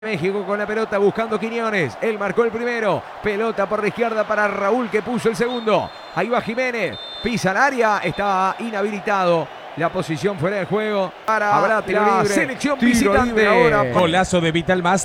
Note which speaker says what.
Speaker 1: México con la pelota buscando Quiñones. Él marcó el primero. Pelota por la izquierda para Raúl que puso el segundo. Ahí va Jiménez. Pisa el área. Está inhabilitado. La posición fuera de juego para la selección visitante. Ahora
Speaker 2: Golazo de Vital Más.